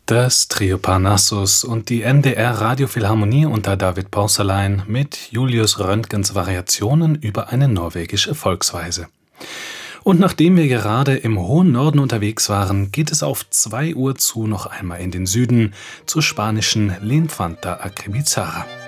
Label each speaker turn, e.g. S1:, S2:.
S1: Das Trio Parnassus und die NDR Radiophilharmonie unter David Porcelein mit Julius Röntgens Variationen über eine norwegische Volksweise. Und nachdem wir gerade im hohen Norden unterwegs waren, geht es auf 2 Uhr zu noch einmal in den Süden zur spanischen La Infanta Acribizarra.